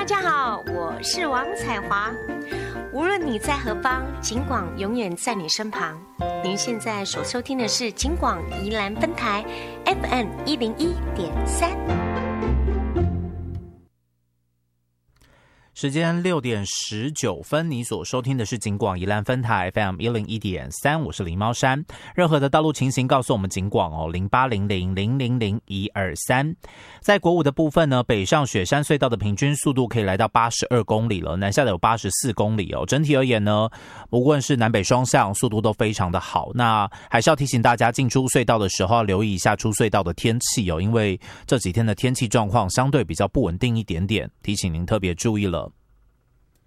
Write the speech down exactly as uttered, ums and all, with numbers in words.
家好，我是王彩华。无论你在何方，警广永远在你身旁。您现在所收听的是警广宜兰分台 F M 一零一点三。 时间六点十九分，你所收听的是警广宜兰分台 F M 一零一点三，我是林猫山。任何的道路情形告诉我们警广哦，零八零零零零零一二三。在国五的部分呢，北上雪山隧道的平均速度可以来到八十二公里了，南下的有八十四公里哦。整体而言呢，无论是南北双向，速度都非常的好。那还是要提醒大家，进出隧道的时候要留意一下出隧道的天气哦，因为这几天的天气状况相对比较不稳定一点点，提醒您特别注意了。